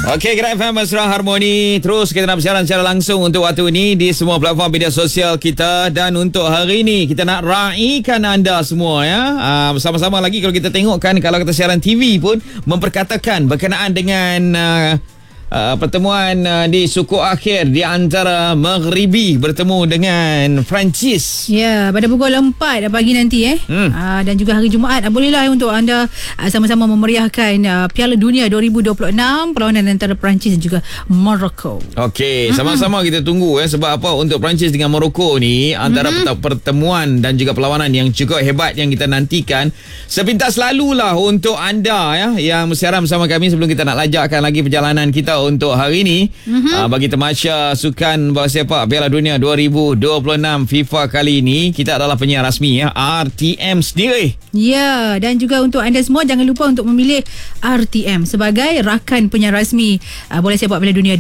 Okey, Gerak FM Mesra Harmoni. Terus kita nak bersiaran secara langsung untuk waktu ini di semua platform media sosial kita. Dan untuk hari ini kita nak raikan anda semua ya. Bersama-sama lagi kalau kita tengokkan, kalau kita siaran TV pun memperkatakan berkenaan dengan pertemuan di suku akhir di antara Maghribi bertemu dengan Perancis. Ya, pada pukul 4 pagi nanti dan juga hari Jumaat. Bolehlah untuk anda sama-sama memeriahkan Piala Dunia 2026, perlawanan antara Perancis dan juga Morocco. Okey, sama-sama kita tunggu sebab apa untuk Perancis dengan Morocco ni antara pertemuan dan juga perlawanan yang cukup hebat yang kita nantikan. Sepintas lalulah untuk anda yang bersiaran bersama kami sebelum kita nak lajakkan lagi perjalanan kita untuk hari ini bagi temasya sukan bola sepak Piala Dunia 2026 FIFA kali ini. Kita adalah penyiar rasmi RTM sendiri. Ya, dan juga untuk anda semua jangan lupa untuk memilih RTM sebagai rakan penyiar rasmi bola sepak Piala Dunia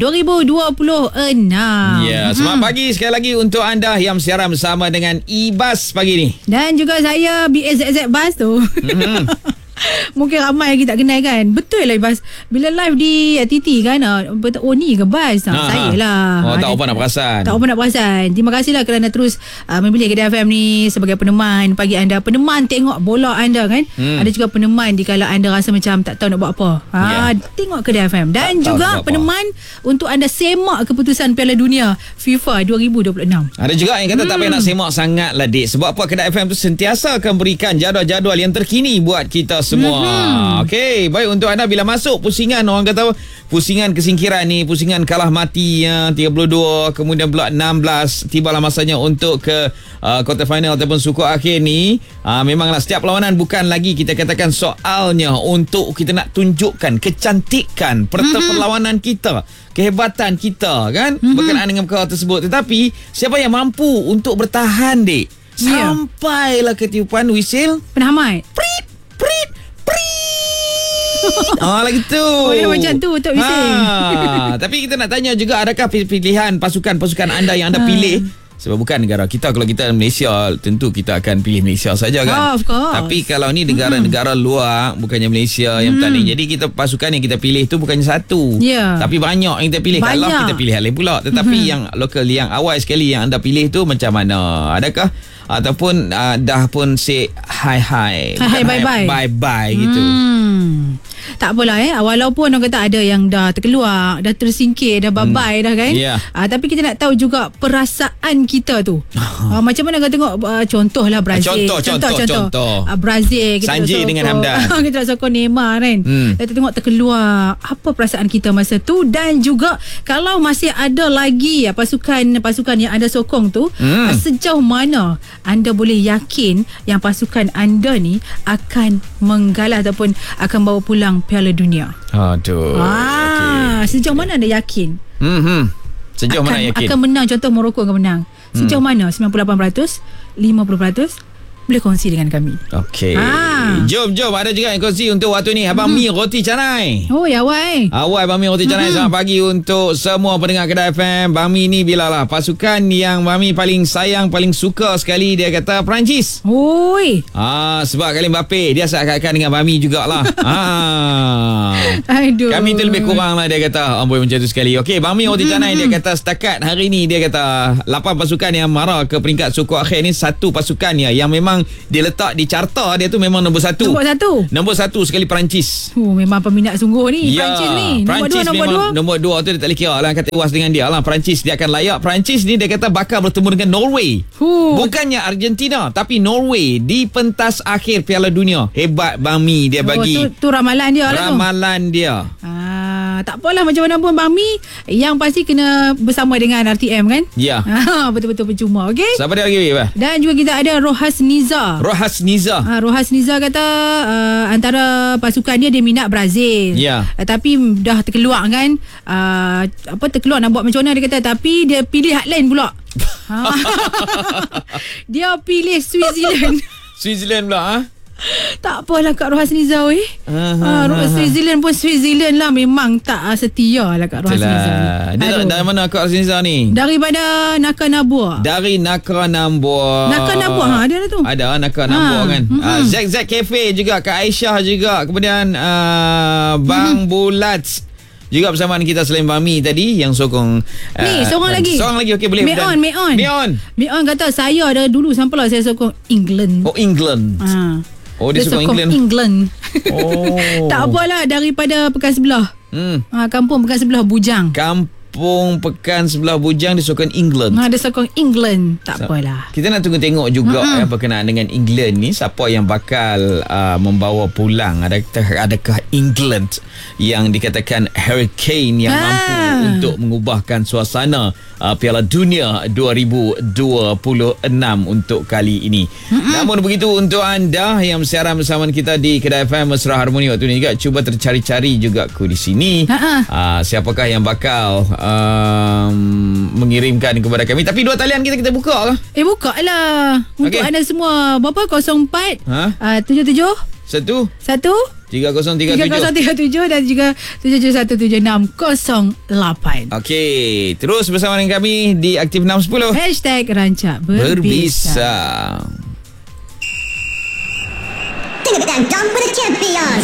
2026. Ya, selamat pagi sekali lagi untuk anda yang siaran bersama dengan Ibas pagi ni. Dan juga saya BAZZ Bas tu. Mungkin ramai lagi tak kenal kan. Betul lah Bas. Bila live di TT kan, oh ni ke Bas? Saya lah. Tak apa nak perasan. Tak apa nak perasan. Terima kasihlah kerana terus memilih Kedah FM ni sebagai peneman pagi anda. Peneman tengok bola anda kan. Ada juga peneman di kala anda rasa macam tak tahu nak buat apa. Tengok Kedah FM. Dan tak juga peneman untuk anda semak keputusan Piala Dunia FIFA 2026. Ada juga yang kata tak payah nak semak sangat lah dik. Sebab apa, Kedah FM tu sentiasa akan berikan jadual-jadual yang terkini buat kita semua. Okey, baik untuk anda bila masuk pusingan, orang kata pusingan kesingkiran ni, pusingan kalah mati 32, kemudian pula 16, tibalah masanya untuk ke quarter final ataupun suku akhir ni. Memanglah setiap perlawanan bukan lagi kita katakan soalnya untuk kita nak tunjukkan kecantikan perlawanan kita, kehebatan kita kan, berkenaan dengan perkara tersebut. Tetapi siapa yang mampu untuk bertahan dik sampailah ketiupan whistle penamat. Lagi tu. Macam tu Tok Wisin. Tapi kita nak tanya juga, adakah pilihan pasukan anda yang anda pilih? Sebab bukan negara kita. Kalau kita Malaysia, tentu kita akan pilih Malaysia saja kan. Of course. Tapi kalau ni negara-negara luar, bukannya Malaysia yang bertanding. Jadi kita pasukan yang kita pilih tu bukannya satu. Tapi banyak yang kita pilih. Kalau kita pilih hal lain pula. Tetapi yang lokal, yang awal sekali yang anda pilih tu macam mana? Adakah ataupun dah pun say hi bye gitu? Tak apalah walaupun orang kata ada yang dah terkeluar, dah tersingkir, dah bye-bye dah kan. Tapi kita nak tahu juga perasaan kita tu. Macam mana kau tengok contohlah Brazil. Contoh Brazil kita Sanji dengan Hamdan. Kita nak sokong Neymar kan. Kita tengok terkeluar, apa perasaan kita masa tu. Dan juga kalau masih ada lagi pasukan yang anda sokong tu, sejauh mana anda boleh yakin yang pasukan anda ni akan menggalah ataupun akan bawa pulang Piala Dunia. Aduh. Sejauh mana anda yakin? Sejauh mana yakin? Akan menang, contoh Morocco akan menang. Sejauh mana? 98%? 50%? Boleh kongsi dengan kami. Okey. Jom ada juga yang kongsi untuk waktu ni. Abang Mi Roti Canai. Oh ya awal Abang Mi Roti Canai. Selamat pagi untuk semua pendengar Kedah FM. Bang Mi ni bilalah pasukan yang Bang Mi paling sayang, paling suka sekali, dia kata Perancis. Oi. Sebab kali Mbappe dia seakan-akan dengan Bang Mi jugalah. Aduh. Kami tu lebih kurang lah, dia kata. Amboi macam tu sekali. Okey, Bang Mi Roti Canai dia kata setakat hari ni dia kata 8 pasukan yang mara ke peringkat suku akhir ni, satu pasukan yang memang dia letak di carta dia tu memang nombor satu sekali, Perancis. Memang peminat sungguh ni Perancis ni. Nombor dua tu dia tak boleh kira lah, kata puas dengan dia lah. Perancis dia akan layak. Perancis ni dia kata bakal bertemu dengan Norway. Bukannya Argentina, tapi Norway di pentas akhir Piala Dunia. Hebat Bang Mi dia bagi. Tu ramalan dia lah tu. Ramalan dia. Tak apalah macam mana pun Bang Mi, yang pasti kena bersama dengan RTM kan. Betul-betul percuma. Okey. Siapa dia lagi? Dan juga kita ada Rohas Niza. Rohas Niza kata antara pasukan dia minat Brazil. Tapi dah terkeluar kan. Terkeluar nak buat macam mana dia kata. Tapi dia pilih hak lain pula. Dia pilih Switzerland pula. Tak apalah Kak Rohas Niza Switzerland pun Switzerland lah. Memang tak setia lah Kak Rohas Niza. Dia dari mana Kak Rohas Niza ni? Daripada Nakanabua. Dari Nakanabua. Dia ada tu. Ada Nakanabua kan. Zack Cafe juga, Kak Aisyah juga. Kemudian Bang Bulat Juga bersamaan kita selain Mami tadi yang sokong Ni seorang lagi. Seorang lagi okey boleh. Meon kata saya ada dulu sampailah saya sokong England. Oh England. Oh dia sokong England. Oh. Tak apalah daripada pekan sebelah. Kampung pekan sebelah Bujang. Kampung pekan sebelah Bujang dia sokong England. Dia sokong England. Tak apalah. Kita nak tengok juga berkenaan dengan England ni, siapa yang bakal membawa pulang. Adakah England yang dikatakan Hurricane yang mampu untuk mengubahkan suasana Piala Dunia 2026 untuk kali ini. Namun begitu, untuk anda yang bersiaran bersama kita di Kedai FM Mesra Harmoni waktu ni juga, cuba tercari-cari juga aku di sini. Siapakah yang bakal mengirimkan kepada kami. Tapi 2 talian kita buka lah. Buka lah. Untuk anda semua. Berapa? 04 77 1 3037 dan juga 77176008. Okey, terus bersama dengan kami di Aktif 610 #Rancak Berbisa. Jump for the champions.